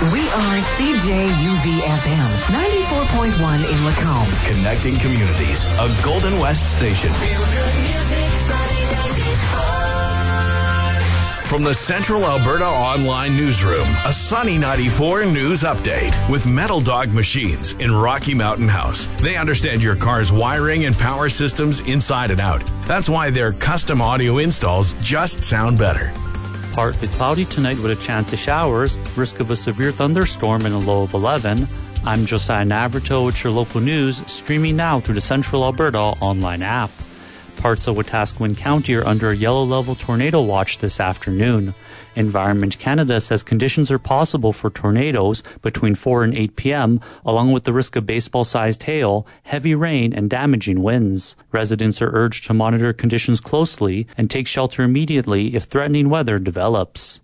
We are CJUV-FM, 94.1 in Lacombe. Connecting communities, a Golden West station. From the Central Alberta Online Newsroom, a Sunny 94 news update with Metal Dog Machines in Rocky Mountain House. They understand your car's wiring and power systems inside and out. That's why their custom audio installs just sound better. Partly cloudy tonight with a chance of showers, risk of a severe thunderstorm and a low of 11. I'm Josiah Navarto with your local news, streaming now through the Central Alberta Online app. Parts of Wetaskiwin County are under a yellow-level tornado watch this afternoon. Environment Canada says conditions are possible for tornadoes between 4 and 8 p.m., along with the risk of baseball-sized hail, heavy rain, and damaging winds. Residents are urged to monitor conditions closely and take shelter immediately if threatening weather develops.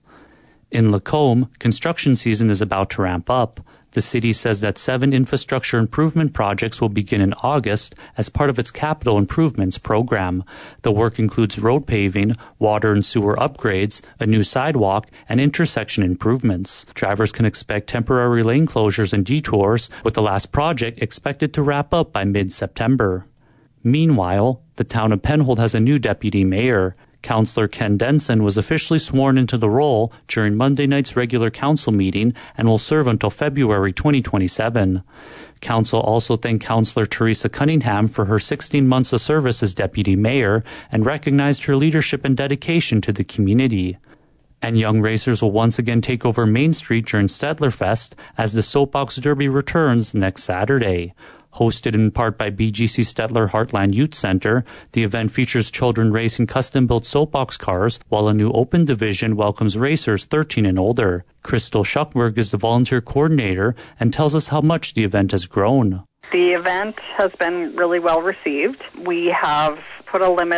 In Lacombe, construction season is about to ramp up. The city says that 7 infrastructure improvement projects will begin in August as part of its capital improvements program. The work includes road paving, water and sewer upgrades, a new sidewalk, and intersection improvements. Drivers can expect temporary lane closures and detours, with the last project expected to wrap up by mid-September. Meanwhile, the town of Penhold has a new deputy mayor. Councillor Ken Denson was officially sworn into the role during Monday night's regular council meeting and will serve until February 2027. Council also thanked Councillor Teresa Cunningham for her 16 months of service as deputy mayor and recognized her leadership and dedication to the community. And young racers will once again take over Main Street during Stettlerfest as the Soapbox Derby returns next Saturday. Hosted in part by BGC Stettler Heartland Youth Center, the event features children racing custom-built soapbox cars, while a new open division welcomes racers 13 and older. Crystal Schuckberg is the volunteer coordinator and tells us how much the event has grown. The event has been really well received. We have put a limit